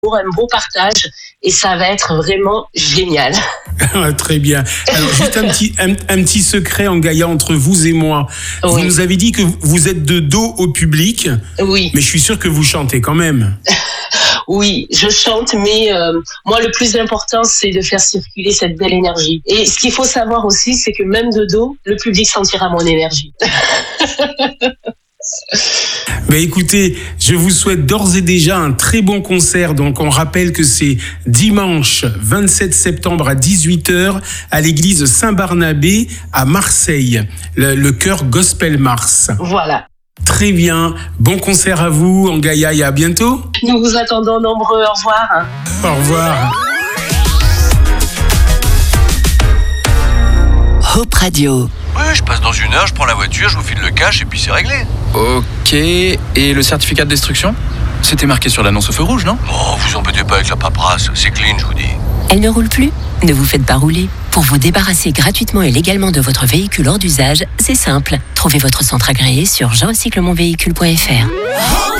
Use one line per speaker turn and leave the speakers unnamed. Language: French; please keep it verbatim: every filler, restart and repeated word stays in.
un beau partage et ça va être vraiment génial.
Très bien. Alors juste un petit, un, un petit secret en Gaïa entre vous et moi. Oui. Vous nous avez dit que vous êtes de dos au public.
Oui.
Mais je suis sûr que vous chantez quand même.
Oui, je chante, mais euh, moi le plus important c'est de faire circuler cette belle énergie. Et ce qu'il faut savoir aussi, c'est que même de dos, le public sentira mon énergie.
Mais écoutez, je vous souhaite d'ores et déjà un très bon concert. Donc on rappelle que c'est dimanche vingt-sept septembre à dix-huit heures à l'église Saint-Barnabé à Marseille, le, le chœur Gospel Mars.
Voilà.
Très bien, bon concert à vous en Gaïa et à bientôt.
Nous vous attendons nombreux, au revoir.
Au revoir.
Hope Radio.
Oui, je passe dans une heure, je prends la voiture, je vous file le cash et puis c'est réglé.
Ok, et le certificat de destruction ? C'était marqué sur l'annonce au feu rouge, non ?
Oh, vous embêtez pas avec la paperasse, c'est clean, je vous dis.
Elle ne roule plus ? Ne vous faites pas rouler. Pour vous débarrasser gratuitement et légalement de votre véhicule hors d'usage, c'est simple. Trouvez votre centre agréé sur jean recycle mon véhicule point f r.